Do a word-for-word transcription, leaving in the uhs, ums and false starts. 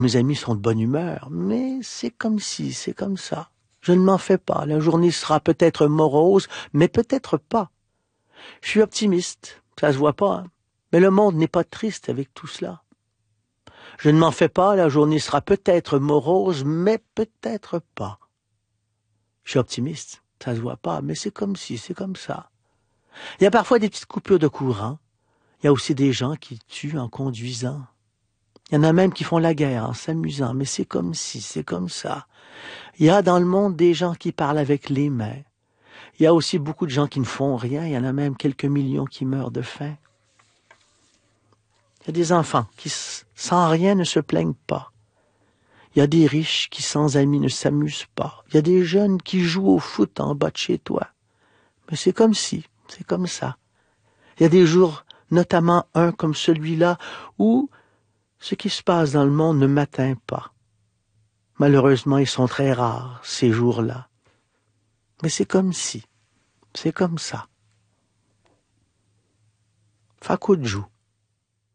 Mes amis sont de bonne humeur, mais c'est comme si, c'est comme ça. Je ne m'en fais pas. La journée sera peut-être morose, mais peut-être pas. Je suis optimiste, ça se voit pas, hein? Mais le monde n'est pas triste avec tout cela. Je ne m'en fais pas, la journée sera peut-être morose, mais peut-être pas. Je suis optimiste, ça se voit pas, mais c'est comme si, c'est comme ça. Il y a parfois des petites coupures de courant. Il y a aussi des gens qui tuent en conduisant. Il y en a même qui font la guerre en s'amusant, mais c'est comme si, c'est comme ça. Il y a dans le monde des gens qui parlent avec les mains. Il y a aussi beaucoup de gens qui ne font rien. Il y en a même quelques millions qui meurent de faim. Il y a des enfants qui, sans rien, ne se plaignent pas. Il y a des riches qui, sans amis, ne s'amusent pas. Il y a des jeunes qui jouent au foot en bas de chez toi. Mais c'est comme si, c'est comme ça. Il y a des jours, notamment un comme celui-là, où ce qui se passe dans le monde ne m'atteint pas. Malheureusement, ils sont très rares, ces jours-là. Mais c'est comme si, c'est comme ça. Fakudju.